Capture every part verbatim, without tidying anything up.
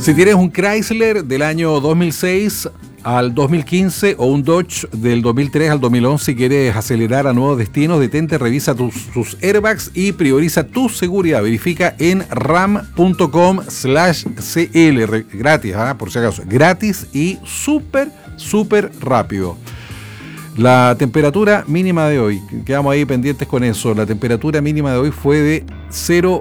Si tienes un Chrysler del año dos mil seis al dos mil quince o un Dodge del dos mil tres al dos mil once y quieres acelerar a nuevos destinos, detente, revisa tus, tus airbags y prioriza tu seguridad. Verifica en ram.com slash cl, gratis, ¿eh? Por si acaso, gratis y súper, súper rápido. La temperatura mínima de hoy, quedamos ahí pendientes con eso, la temperatura mínima de hoy fue de cero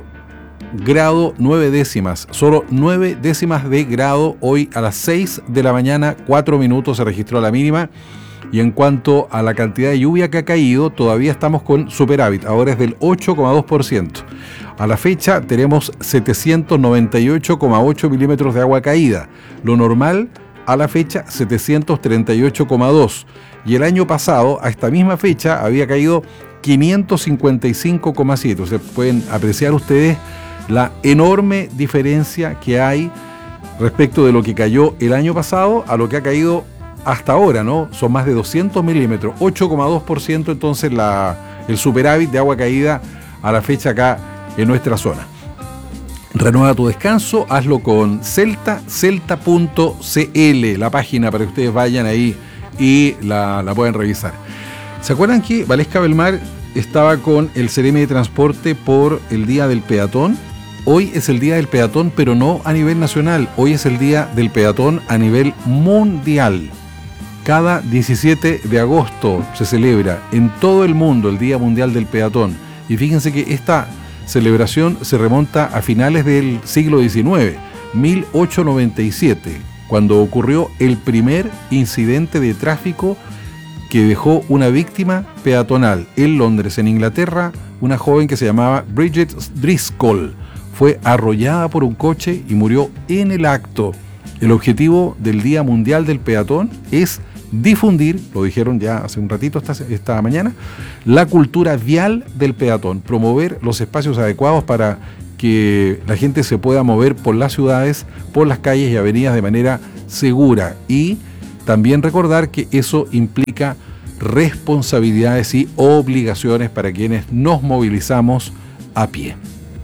grado nueve décimas, solo nueve décimas de grado. Hoy a las seis de la mañana, cuatro minutos se registró la mínima. Y en cuanto a la cantidad de lluvia que ha caído, todavía estamos con superávit, ahora es del ocho coma dos por ciento. A la fecha tenemos setecientos noventa y ocho coma ocho milímetros de agua caída, lo normal a la fecha setecientos treinta y ocho coma dos, y el año pasado a esta misma fecha había caído quinientos cincuenta y cinco coma siete. O sea, pueden apreciar ustedes la enorme diferencia que hay respecto de lo que cayó el año pasado a lo que ha caído hasta ahora, ¿no? Son más de doscientos milímetros, ocho coma dos por ciento entonces la, el superávit de agua caída a la fecha acá en nuestra zona. Renueva tu descanso, hazlo con Celta, celta punto cl, la página para que ustedes vayan ahí y la, la puedan revisar. ¿Se acuerdan que Valesca Belmar estaba con el Ceremi de Transporte por el Día del Peatón? Hoy es el Día del Peatón, pero no a nivel nacional. Hoy es el Día del Peatón a nivel mundial. Cada diecisiete de agosto se celebra en todo el mundo el Día Mundial del Peatón. Y fíjense que esta celebración se remonta a finales del siglo diecinueve, mil ochocientos noventa y siete, cuando ocurrió el primer incidente de tráfico que dejó una víctima peatonal en Londres, en Inglaterra. Una joven que se llamaba Bridget Driscoll fue arrollada por un coche y murió en el acto. El objetivo del Día Mundial del Peatón es difundir, lo dijeron ya hace un ratito esta, esta mañana, la cultura vial del peatón, promover los espacios adecuados para que la gente se pueda mover por las ciudades, por las calles y avenidas de manera segura, y también recordar que eso implica responsabilidades y obligaciones para quienes nos movilizamos a pie.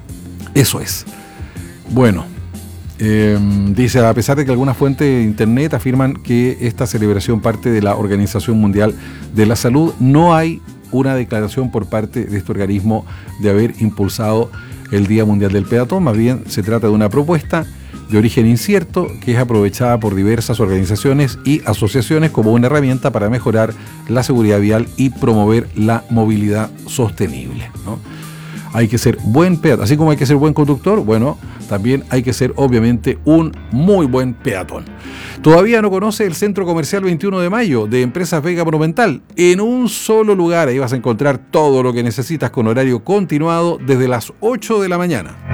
Eso es. Bueno, eh, dice, a pesar de que algunas fuentes de internet afirman que esta celebración parte de la Organización Mundial de la Salud, no hay una declaración por parte de este organismo de haber impulsado el Día Mundial del Peatón. Más bien se trata de una propuesta de origen incierto que es aprovechada por diversas organizaciones y asociaciones como una herramienta para mejorar la seguridad vial y promover la movilidad sostenible, ¿no? Hay que ser buen peatón, así como hay que ser buen conductor, bueno, también hay que ser obviamente un muy buen peatón. ¿Todavía no conoce el Centro Comercial veintiuno de mayo de Empresas Vega Monumental? En un solo lugar, ahí vas a encontrar todo lo que necesitas con horario continuado desde las ocho de la mañana.